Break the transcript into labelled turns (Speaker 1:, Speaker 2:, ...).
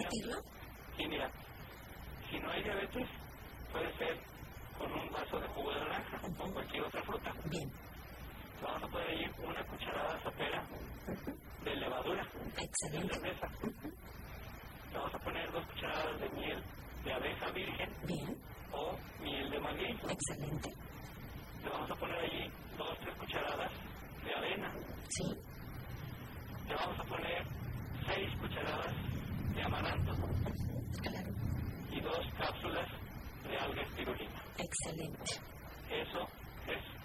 Speaker 1: repetirlo?
Speaker 2: Sí, mira, si no hay diabetes, puede ser con un vaso de jugo de naranja o con cualquier otra fruta.
Speaker 1: Bien.
Speaker 2: Vamos a poner ahí una cucharada sopera de levadura.
Speaker 1: Excelente.
Speaker 2: De cerveza. Le vamos a poner 2 cucharadas de miel de abeja virgen.
Speaker 1: Bien.
Speaker 2: O miel de maguey.
Speaker 1: Excelente.
Speaker 2: Le vamos a poner allí 2 o 3 cucharadas de avena.
Speaker 1: Sí.
Speaker 2: Le vamos a poner 6 cucharadas de amaranto.
Speaker 1: Claro.
Speaker 2: Y 2 cápsulas de alga espirulina.
Speaker 1: Excelente.
Speaker 2: Eso es